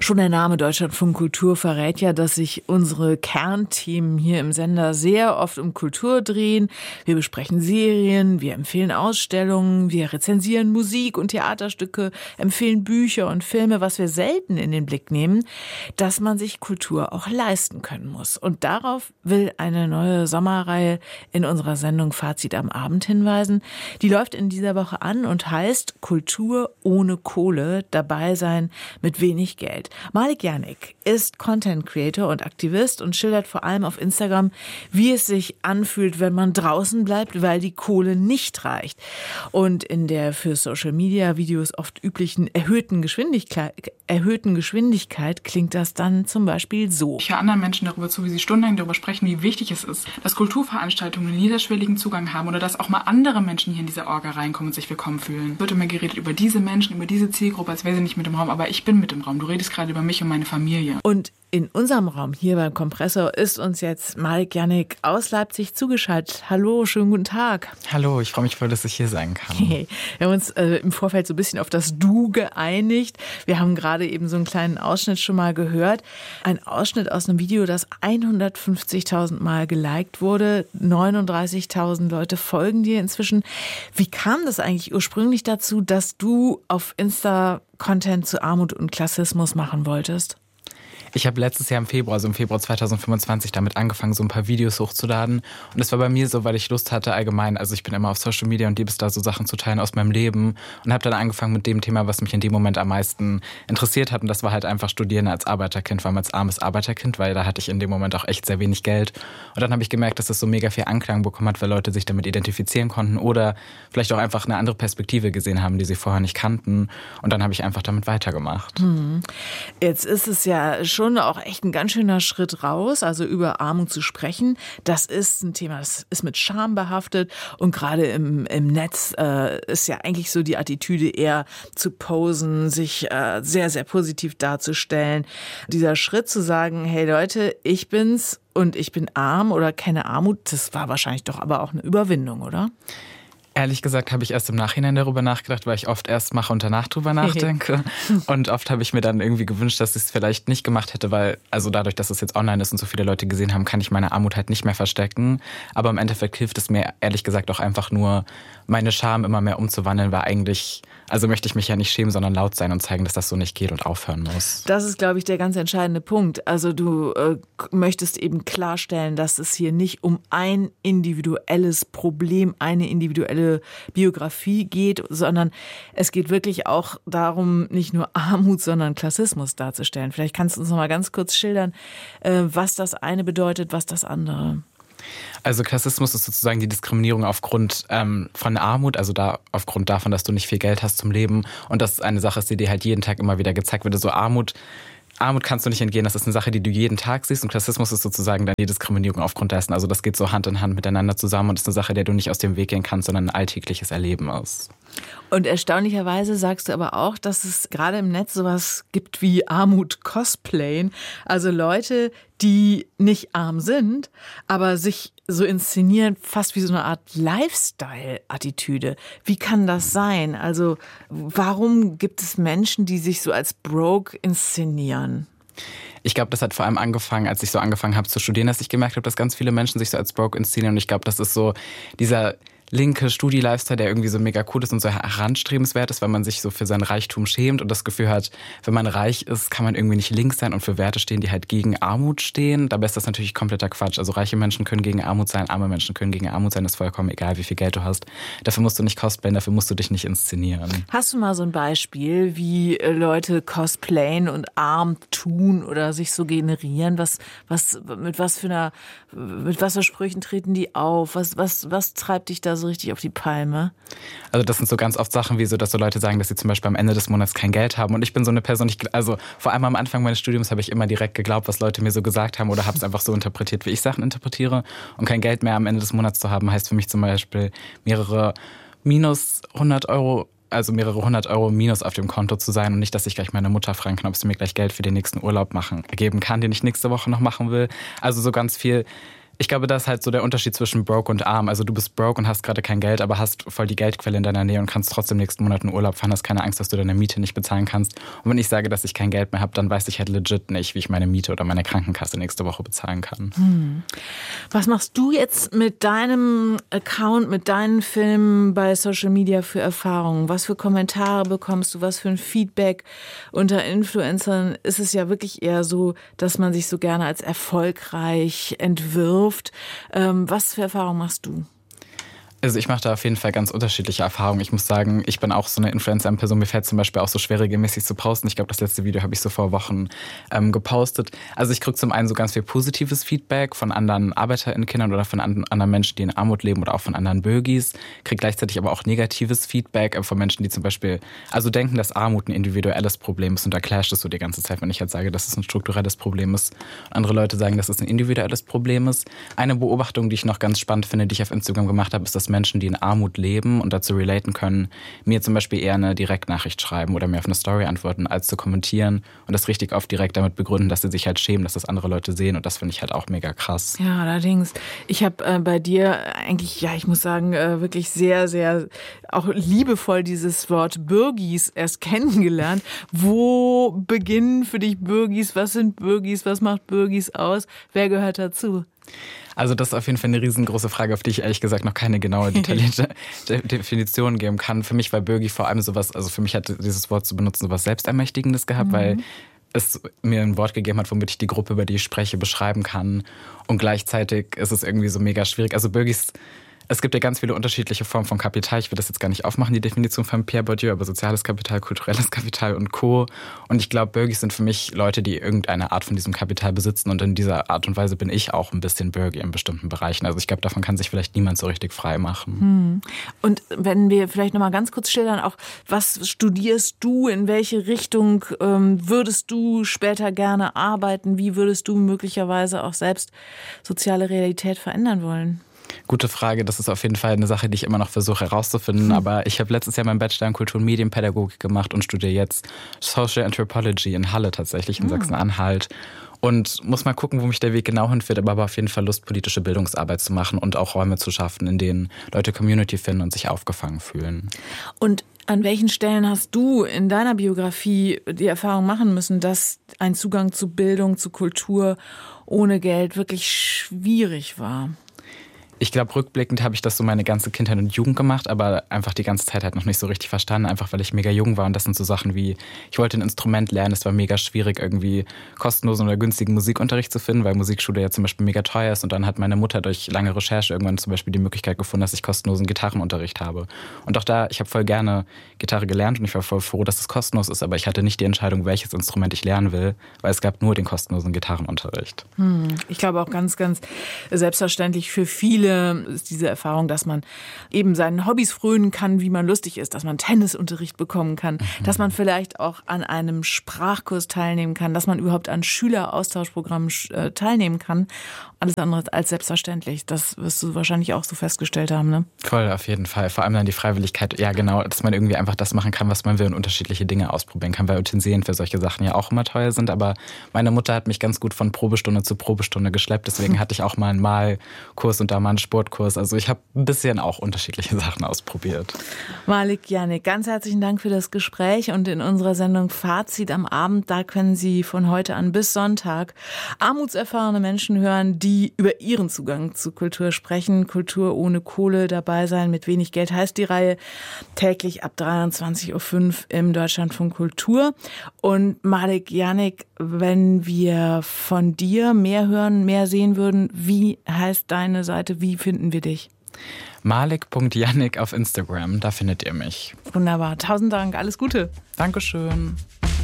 Schon der Name Deutschlandfunk Kultur verrät ja, dass sich unsere Kernthemen hier im Sender sehr oft um Kultur drehen. Wir besprechen Serien, wir empfehlen Ausstellungen, wir rezensieren Musik und Theaterstücke, empfehlen Bücher und Filme, was wir selten in den Blick nehmen, dass man sich Kultur auch leisten können muss. Und darauf will eine neue Sommerreihe in unserer Sendung Fazit am Abend hinweisen. Die läuft in dieser Woche an und heißt Kultur ohne Kohle, dabei sein mit wenig Geld. Malik Janik ist Content Creator und Aktivist und schildert vor allem auf Instagram, wie es sich anfühlt, wenn man draußen bleibt, weil die Kohle nicht reicht. Und in der für Social Media Videos oft üblichen erhöhten Geschwindigkeit klingt das dann zum Beispiel so. Ich höre anderen Menschen darüber zu, wie sie stundenlang darüber sprechen, wie wichtig es ist, dass Kulturveranstaltungen einen niederschwelligen Zugang haben oder dass auch mal andere Menschen hier in diese Orga reinkommen und sich willkommen fühlen. Es wird immer geredet über diese Menschen, über diese Zielgruppe, als wäre sie nicht mit im Raum, aber ich bin mit im Raum. Du redest gerade über mich und meine Familie. Und in unserem Raum hier beim Kompressor ist uns jetzt Malik Janik aus Leipzig zugeschaltet. Hallo, schönen guten Tag. Hallo, ich freue mich voll, dass ich hier sein kann. Hey, wir haben uns im Vorfeld so ein bisschen auf das Du geeinigt. Wir haben gerade eben so einen kleinen Ausschnitt schon mal gehört. Ein Ausschnitt aus einem Video, das 150.000 Mal geliked wurde. 39.000 Leute folgen dir inzwischen. Wie kam das eigentlich ursprünglich dazu, dass du auf Insta Content zu Armut und Klassismus machen wolltest? Ich habe letztes Jahr im Februar 2025, damit angefangen, so ein paar Videos hochzuladen. Und das war bei mir so, weil ich Lust hatte allgemein. Also ich bin immer auf Social Media und liebe es da, so Sachen zu teilen aus meinem Leben. Und habe dann angefangen mit dem Thema, was mich in dem Moment am meisten interessiert hat. Und das war halt einfach Studieren als Arbeiterkind, vor allem als armes Arbeiterkind, weil da hatte ich in dem Moment auch echt sehr wenig Geld. Und dann habe ich gemerkt, dass das so mega viel Anklang bekommen hat, weil Leute sich damit identifizieren konnten oder vielleicht auch einfach eine andere Perspektive gesehen haben, die sie vorher nicht kannten. Und dann habe ich einfach damit weitergemacht. Jetzt ist es ja schon auch echt ein ganz schöner Schritt raus, also über Armut zu sprechen. Das ist ein Thema, das ist mit Scham behaftet und gerade im Netz ist ja eigentlich so die Attitüde eher zu posen, sich sehr, sehr positiv darzustellen. Dieser Schritt zu sagen, hey Leute, ich bin's und ich bin arm oder kenne Armut, das war wahrscheinlich doch aber auch eine Überwindung, oder? Ehrlich gesagt habe ich erst im Nachhinein darüber nachgedacht, weil ich oft erst mache und danach drüber nachdenke. Und oft habe ich mir dann irgendwie gewünscht, dass ich es vielleicht nicht gemacht hätte, weil, also dadurch, dass es jetzt online ist und so viele Leute gesehen haben, kann ich meine Armut halt nicht mehr verstecken. Aber im Endeffekt hilft es mir ehrlich gesagt auch einfach nur, meine Scham immer mehr umzuwandeln, weil eigentlich, also möchte ich mich ja nicht schämen, sondern laut sein und zeigen, dass das so nicht geht und aufhören muss. Das ist, glaube ich, der ganz entscheidende Punkt. Also du möchtest eben klarstellen, dass es hier nicht um ein individuelles Problem, eine individuelle Biografie geht, sondern es geht wirklich auch darum, nicht nur Armut, sondern Klassismus darzustellen. Vielleicht kannst du uns noch mal ganz kurz schildern, was das eine bedeutet, was das andere. Also Klassismus ist sozusagen die Diskriminierung aufgrund von Armut, also da aufgrund davon, dass du nicht viel Geld hast zum Leben. Und das ist eine Sache, die dir halt jeden Tag immer wieder gezeigt wird. Also Armut kannst du nicht entgehen, das ist eine Sache, die du jeden Tag siehst und Klassismus ist sozusagen dann die Diskriminierung aufgrund dessen. Also das geht so Hand in Hand miteinander zusammen und ist eine Sache, der du nicht aus dem Weg gehen kannst, sondern ein alltägliches Erleben ist. Und erstaunlicherweise sagst du aber auch, dass es gerade im Netz sowas gibt wie Armut-Cosplayen. Also Leute, die nicht arm sind, aber sich so inszenieren, fast wie so eine Art Lifestyle-Attitüde. Wie kann das sein? Also warum gibt es Menschen, die sich so als broke inszenieren? Ich glaube, das hat vor allem angefangen, als ich so angefangen habe zu studieren, dass ich gemerkt habe, dass ganz viele Menschen sich so als broke inszenieren. Und ich glaube, das ist so dieser linke Studi-Lifestyle, der irgendwie so mega cool ist und so heranstrebenswert ist, weil man sich so für seinen Reichtum schämt und das Gefühl hat, wenn man reich ist, kann man irgendwie nicht links sein und für Werte stehen, die halt gegen Armut stehen. Dabei ist das natürlich kompletter Quatsch. Also reiche Menschen können gegen Armut sein, arme Menschen können gegen Armut sein, ist vollkommen egal, wie viel Geld du hast. Dafür musst du nicht cosplayen, dafür musst du dich nicht inszenieren. Hast du mal so ein Beispiel, wie Leute cosplayen und arm tun oder sich so generieren? Mit was für Sprüchen treten die auf? Was treibt dich da so richtig auf die Palme? Also das sind so ganz oft Sachen wie so, dass so Leute sagen, dass sie zum Beispiel am Ende des Monats kein Geld haben. Und ich bin so eine Person, also vor allem am Anfang meines Studiums habe ich immer direkt geglaubt, was Leute mir so gesagt haben oder habe es einfach so interpretiert, wie ich Sachen interpretiere. Und kein Geld mehr am Ende des Monats zu haben, heißt für mich zum Beispiel mehrere hundert Euro minus auf dem Konto zu sein und nicht, dass ich gleich meine Mutter fragen kann, ob sie mir glich Geld für den nächsten Urlaub geben kann, den ich nächste Woche noch machen will. Also so ganz viel Ich glaube, das ist halt so der Unterschied zwischen broke und arm. Also du bist broke und hast gerade kein Geld, aber hast voll die Geldquelle in deiner Nähe und kannst trotzdem nächsten Monat in Urlaub fahren, hast keine Angst, dass du deine Miete nicht bezahlen kannst. Und wenn ich sage, dass ich kein Geld mehr habe, dann weiß ich halt legit nicht, wie ich meine Miete oder meine Krankenkasse nächste Woche bezahlen kann. Was machst du jetzt mit deinem Account, mit deinen Filmen bei Social Media für Erfahrungen? Was für Kommentare bekommst du? Was für ein Feedback? Unter Influencern ist es ja wirklich eher so, dass man sich so gerne als erfolgreich entwirft. Was für Erfahrungen machst du? Also ich mache da auf jeden Fall ganz unterschiedliche Erfahrungen. Ich muss sagen, ich bin auch so eine Influencer-Person. Mir fällt zum Beispiel auch so schwer, regelmäßig zu posten. Ich glaube, das letzte Video habe ich so vor Wochen gepostet. Also ich kriege zum einen so ganz viel positives Feedback von anderen ArbeiterInnen-Kindern oder von anderen Menschen, die in Armut leben oder auch von anderen Bürgis. Kriege gleichzeitig aber auch negatives Feedback von Menschen, die zum Beispiel also denken, dass Armut ein individuelles Problem ist. Und da clasht es so die ganze Zeit, wenn ich halt sage, dass es ein strukturelles Problem ist. Und andere Leute sagen, dass es ein individuelles Problem ist. Eine Beobachtung, die ich noch ganz spannend finde, die ich auf Instagram gemacht habe, ist, dass Menschen, die in Armut leben und dazu relaten können, mir zum Beispiel eher eine Direktnachricht schreiben oder mir auf eine Story antworten, als zu kommentieren und das richtig oft direkt damit begründen, dass sie sich halt schämen, dass das andere Leute sehen, und das finde ich halt auch mega krass. Ja, allerdings. Ich habe bei dir eigentlich, ja, ich muss sagen, wirklich sehr, sehr auch liebevoll dieses Wort Bürgis erst kennengelernt. Wo beginnen für dich Bürgis? Was sind Bürgis? Was macht Bürgis aus? Wer gehört dazu? Also das ist auf jeden Fall eine riesengroße Frage, auf die ich ehrlich gesagt noch keine genaue, detaillierte Definition geben kann. Für mich war Bürgi vor allem sowas, also für mich hat dieses Wort zu benutzen sowas Selbstermächtigendes gehabt, weil es mir ein Wort gegeben hat, womit ich die Gruppe, über die ich spreche, beschreiben kann. Und gleichzeitig ist es irgendwie so mega schwierig. Also Bürgis, es gibt ja ganz viele unterschiedliche Formen von Kapital. Ich will das jetzt gar nicht aufmachen, die Definition von Pierre Bourdieu, aber soziales Kapital, kulturelles Kapital und Co. Und ich glaube, Bürgis sind für mich Leute, die irgendeine Art von diesem Kapital besitzen. Und in dieser Art und Weise bin ich auch ein bisschen Bürgi in bestimmten Bereichen. Also ich glaube, davon kann sich vielleicht niemand so richtig frei machen. Und wenn wir vielleicht nochmal ganz kurz schildern, auch was studierst du, in welche Richtung würdest du später gerne arbeiten? Wie würdest du möglicherweise auch selbst soziale Realität verändern wollen? Gute Frage, das ist auf jeden Fall eine Sache, die ich immer noch versuche herauszufinden, aber ich habe letztes Jahr meinen Bachelor in Kultur- und Medienpädagogik gemacht und studiere jetzt Social Anthropology in Halle tatsächlich, in Sachsen-Anhalt, und muss mal gucken, wo mich der Weg genau hinführt, aber auf jeden Fall Lust, politische Bildungsarbeit zu machen und auch Räume zu schaffen, in denen Leute Community finden und sich aufgefangen fühlen. Und an welchen Stellen hast du in deiner Biografie die Erfahrung machen müssen, dass ein Zugang zu Bildung, zu Kultur ohne Geld wirklich schwierig war? Ich glaube, rückblickend habe ich das so meine ganze Kindheit und Jugend gemacht, aber einfach die ganze Zeit halt noch nicht so richtig verstanden, einfach weil ich mega jung war. Und das sind so Sachen wie, ich wollte ein Instrument lernen, es war mega schwierig, irgendwie kostenlosen oder günstigen Musikunterricht zu finden, weil Musikschule ja zum Beispiel mega teuer ist. Und dann hat meine Mutter durch lange Recherche irgendwann zum Beispiel die Möglichkeit gefunden, dass ich kostenlosen Gitarrenunterricht habe. Und auch da, ich habe voll gerne Gitarre gelernt und ich war voll froh, dass es kostenlos ist, aber ich hatte nicht die Entscheidung, welches Instrument ich lernen will, weil es gab nur den kostenlosen Gitarrenunterricht. Ich glaube auch ganz, ganz selbstverständlich für viele ist diese Erfahrung, dass man eben seinen Hobbys frönen kann, wie man lustig ist, dass man Tennisunterricht bekommen kann, dass man vielleicht auch an einem Sprachkurs teilnehmen kann, dass man überhaupt an Schüleraustauschprogrammen teilnehmen kann. Alles andere als selbstverständlich. Das wirst du wahrscheinlich auch so festgestellt haben, ne? Voll, auf jeden Fall. Vor allem dann die Freiwilligkeit. Ja, genau, dass man irgendwie einfach das machen kann, was man will und unterschiedliche Dinge ausprobieren kann, weil Utensilien für solche Sachen ja auch immer teuer sind. Aber meine Mutter hat mich ganz gut von Probestunde zu Probestunde geschleppt. Deswegen hatte ich auch mal einen Malkurs und da mal einen Sportkurs. Also ich habe ein bisschen auch unterschiedliche Sachen ausprobiert. Malik Yanik, ganz herzlichen Dank für das Gespräch. Und in unserer Sendung Fazit am Abend, da können Sie von heute an bis Sonntag armutserfahrene Menschen hören, die über ihren Zugang zu Kultur sprechen. Kultur ohne Kohle, dabei sein mit wenig Geld heißt die Reihe. Täglich ab 23.05 Uhr im Deutschlandfunk Kultur. Und Malik Yanik, wenn wir von dir mehr hören, mehr sehen würden, wie heißt deine Seite, wie finden wir dich? Malik.Yanik auf Instagram, da findet ihr mich. Wunderbar, 1000 Dank, alles Gute. Dankeschön.